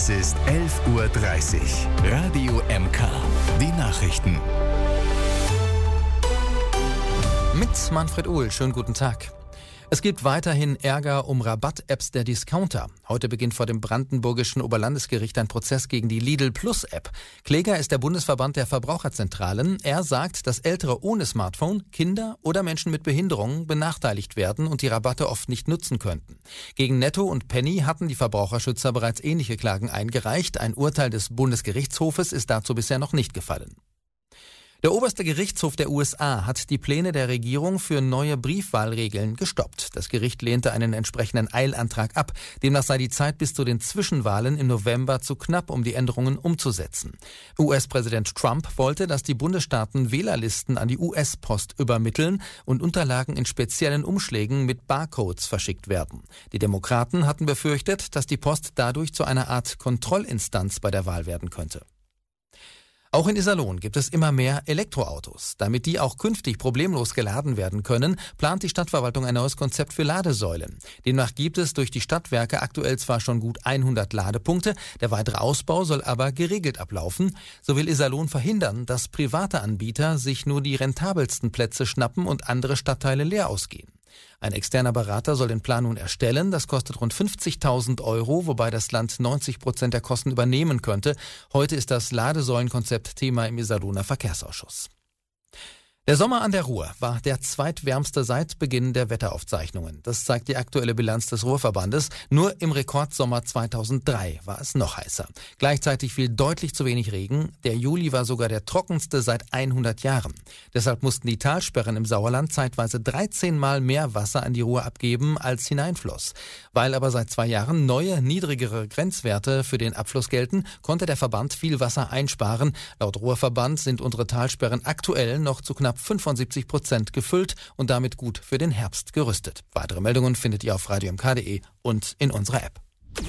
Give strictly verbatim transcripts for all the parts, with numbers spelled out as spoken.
Es ist elf Uhr dreißig. Radio M K. Die Nachrichten. Mit Manfred Uhl. Schönen guten Tag. Es gibt weiterhin Ärger um Rabatt-Apps der Discounter. Heute beginnt vor dem brandenburgischen Oberlandesgericht ein Prozess gegen die Lidl-Plus-App. Kläger ist der Bundesverband der Verbraucherzentralen. Er sagt, dass Ältere ohne Smartphone, Kinder oder Menschen mit Behinderungen benachteiligt werden und die Rabatte oft nicht nutzen könnten. Gegen Netto und Penny hatten die Verbraucherschützer bereits ähnliche Klagen eingereicht. Ein Urteil des Bundesgerichtshofes ist dazu bisher noch nicht gefallen. Der oberste Gerichtshof der U S A hat die Pläne der Regierung für neue Briefwahlregeln gestoppt. Das Gericht lehnte einen entsprechenden Eilantrag ab. Demnach sei die Zeit bis zu den Zwischenwahlen im November zu knapp, um die Änderungen umzusetzen. U S-Präsident Trump wollte, dass die Bundesstaaten Wählerlisten an die U S-Post übermitteln und Unterlagen in speziellen Umschlägen mit Barcodes verschickt werden. Die Demokraten hatten befürchtet, dass die Post dadurch zu einer Art Kontrollinstanz bei der Wahl werden könnte. Auch in Iserlohn gibt es immer mehr Elektroautos. Damit die auch künftig problemlos geladen werden können, plant die Stadtverwaltung ein neues Konzept für Ladesäulen. Demnach gibt es durch die Stadtwerke aktuell zwar schon gut hundert Ladepunkte, der weitere Ausbau soll aber geregelt ablaufen. So will Iserlohn verhindern, dass private Anbieter sich nur die rentabelsten Plätze schnappen und andere Stadtteile leer ausgehen. Ein externer Berater soll den Plan nun erstellen. Das kostet rund fünfzigtausend Euro, wobei das Land neunzig Prozent der Kosten übernehmen könnte. Heute ist das Ladesäulenkonzept Thema im Iserlohner Verkehrsausschuss. Der Sommer an der Ruhr war der zweitwärmste seit Beginn der Wetteraufzeichnungen. Das zeigt die aktuelle Bilanz des Ruhrverbandes. Nur im Rekordsommer zweitausenddrei war es noch heißer. Gleichzeitig fiel deutlich zu wenig Regen. Der Juli war sogar der trockenste seit hundert Jahren. Deshalb mussten die Talsperren im Sauerland zeitweise dreizehn Mal mehr Wasser an die Ruhr abgeben, als hineinfloss. Weil aber seit zwei Jahren neue, niedrigere Grenzwerte für den Abfluss gelten, konnte der Verband viel Wasser einsparen. Laut Ruhrverband sind unsere Talsperren aktuell noch zu knapp fünfundsiebzig Prozent gefüllt und damit gut für den Herbst gerüstet. Weitere Meldungen findet ihr auf radio m k punkt d e und in unserer App.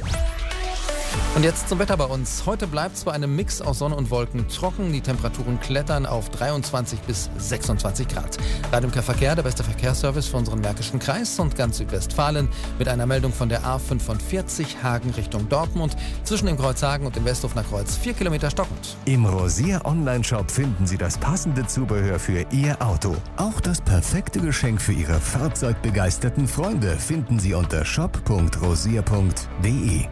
Und jetzt zum Wetter bei uns. Heute bleibt es bei einem Mix aus Sonne und Wolken trocken. Die Temperaturen klettern auf dreiundzwanzig bis sechsundzwanzig Grad. Radio M K Verkehr, der beste Verkehrsservice für unseren Märkischen Kreis und ganz Südwestfalen mit einer Meldung von der A fünfundvierzig Hagen Richtung Dortmund. Zwischen dem Kreuz Hagen und dem Westhofener Kreuz vier Kilometer stockend. Im Rosier Online-Shop finden Sie das passende Zubehör für Ihr Auto. Auch das perfekte Geschenk für Ihre fahrzeugbegeisterten Freunde finden Sie unter shop punkt rosier punkt d e.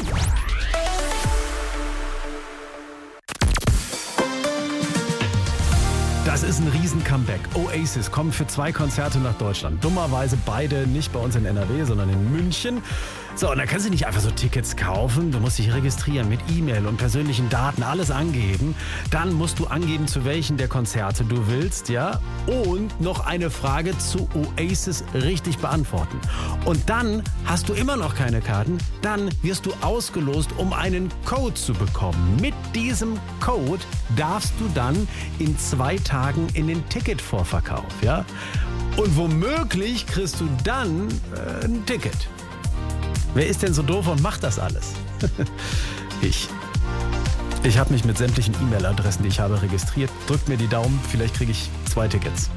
Das ist ein Riesen-Comeback. Oasis kommen für zwei Konzerte nach Deutschland. Dummerweise beide nicht bei uns in N R W, sondern in München. So, und da kannst du nicht einfach so Tickets kaufen. Du musst dich registrieren mit E-Mail und persönlichen Daten, alles angeben. Dann musst du angeben, zu welchen der Konzerte du willst, ja? Und noch eine Frage zu Oasis richtig beantworten. Und dann hast du immer noch keine Karten. Dann wirst du ausgelost, um einen Code zu bekommen. Mit diesem Code darfst du dann in zwei Tagen in den Ticketvorverkauf, ja? Und womöglich kriegst du dann äh, ein Ticket. Wer ist denn so doof und macht das alles? Ich. Ich habe mich mit sämtlichen E-Mail-Adressen, die ich habe, registriert. Drückt mir die Daumen, vielleicht kriege ich zwei Tickets.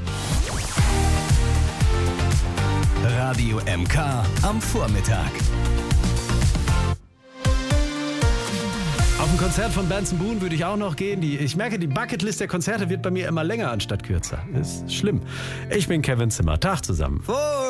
Radio M K am Vormittag. Auf ein Konzert von Benson Boone würde ich auch noch gehen. Die, ich merke, die Bucketlist der Konzerte wird bei mir immer länger anstatt kürzer. Ist schlimm. Ich bin Kevin Zimmer. Tag zusammen.